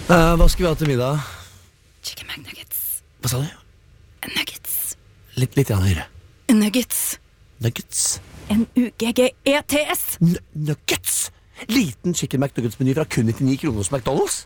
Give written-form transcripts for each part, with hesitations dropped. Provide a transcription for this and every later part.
Hva skal vi ha til middag? Chicken McNuggets. Hva sa du? Nuggets. Litt igjen høyere. Nuggets. Nuggets. N-U-G-G-E-T-S. Nuggets! Liten chicken McNuggets-meny fra kun 99 kroner hos McDonald's.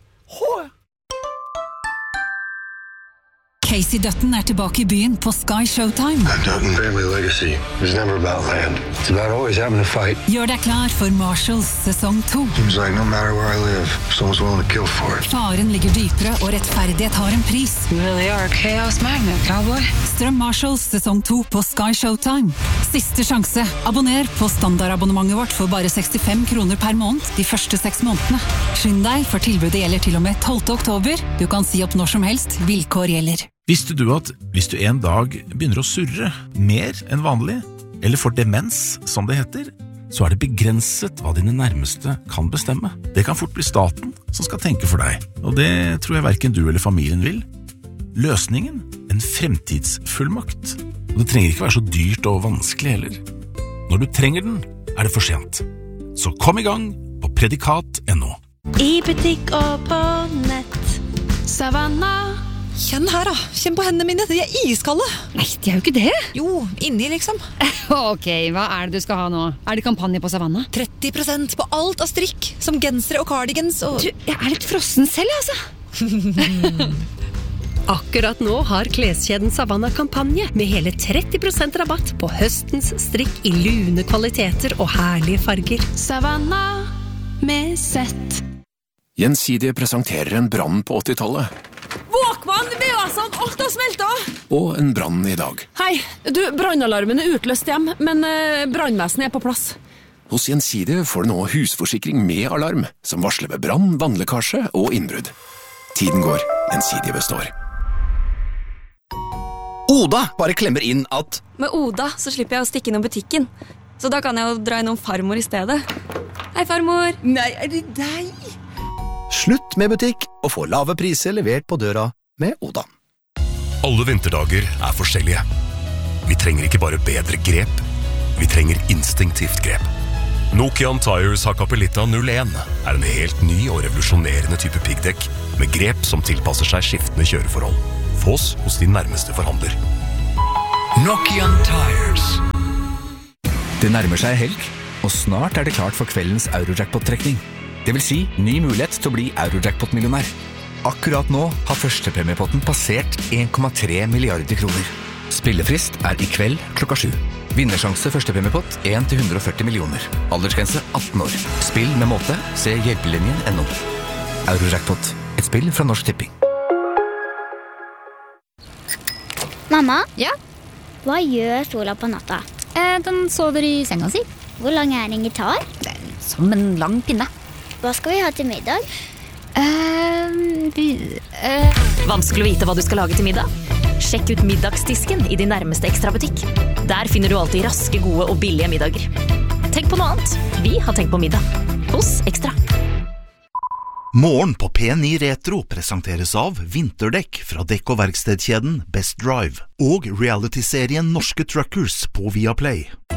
Casey Dutton tilbake I byen på Sky Showtime. Dutton family legacy is never about land. It's about always having to fight. Gjør deg klar for Marshalls sesong 2. Seems like no matter where I live, someone's willing to kill for it. Faren ligger dypere, og rettferdighet har en pris. You really are a chaos magnet, cowboy. Strøm Marshalls sesong 2 på Sky Showtime. Siste sjanse. Abonner på standardabonnementet vårt for bare 65 kroner per måned de første 6 månedene. Skynd deg, for tilbudet gjelder til og med 12. oktober. Du kan si opp når som helst. Vilkår gjelder. Visste du at hvis du en dag begynner å surre mer enn vanlig, eller får demens, som det heter, så det begrenset hva dine nærmeste kan bestemme. Det kan fort bli staten som skal tenke for deg, og det tror jeg hverken du eller familien vil. Løsningen? En fremtidsfullmakt. Og det trenger ikke være så dyrt og vanskelig heller. Når du trenger den, det for sent. Så kom I gang på predikat.no. I butikk og på nett. Savanna. Kjenn her da, kjenn på hendene mine, de iskalde. Nei, de jo ikke det. Jo, inni liksom. Ok, hva det du skal ha nå? Det kampanje på Savanna? 30% på alt av strikk, som gensere og cardigans og... Du, jeg litt frossen selv, altså. Akkurat nå har kleskjeden Savanna kampanje med hele 30% rabatt på høstens strikk I lune kvaliteter og herlige farger. Savanna med sett. Gjensidige presenterer en brann på 80-tallet. Våkmann, det jo altså at alt har smeltet. Og en brann I dag. Hei, du, brannalarmen utløst hjem, men brannvesenet på plass. Hos Gjensidige får du nå husforsikring med alarm, som varsler ved brann, vannlekkasje og innbrudd. Tiden går, Gjensidige består. Oda bare klemmer inn at Med Oda så slipper jeg å stikke innom butikken. Så da kan jeg jo dra innom farmor I stedet. Hei, farmor. Nei, det deg? Slutt med butikk og få lave priser levert på døra med Oda. Alle vinterdager forskjellige. Vi trenger ikke bare bedre grep, vi trenger instinktivt grep. Nokian Tires Hakkapelitta 01 en helt ny og revolusjonerende type piggdekk med grep som tilpasser seg skiftende kjøreforhold. Få oss hos din nærmeste forhandler. Nokian Tires. Det nærmer seg helg, og snart det klart for kveldens Eurojackpot-trekning. Det vil si, ny mulighet til å bli Eurojackpot-millionær. Akkurat nå har førstepremiepotten passert 1,3 milliarder kroner. Spillefrist I kveld klokka 7. Vinnersjanse førstepremiepott 1-140 millioner. Aldersgrense 18 år. Spill med måte. Se hjelpelinjen.no. Eurojackpot. Et spill fra Norsk Tipping. Mamma? Ja? Hva gjør Sola på natta? Den sover I senga si. Hvor lang en gitar? Som en lang pinne. Hva skal vi ha til middag? Vanskelig å vite hva du skal lage til middag? Sjekk ut middagsdisken I din nærmeste ekstrabutikk. Der finner du alltid raske, gode og billige middager. Tenk på noe annet. Vi har tenkt på middag. Hos Ekstra. Morgen på P9 Retro presenteres av vinterdekk fra dekk- og verkstedkjeden Best Drive og reality-serien Norske Truckers på Viaplay.